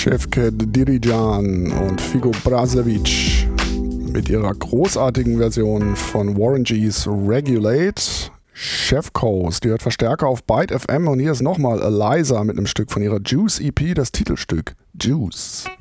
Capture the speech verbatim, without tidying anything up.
Şevket Dirijan und Figo Brazovic mit ihrer großartigen Version von Warren G's Regulate. Chef Coast, die hört Verstärker auf Byte F M und hier ist nochmal Eliza mit einem Stück von ihrer Juice E P, das Titelstück Juice.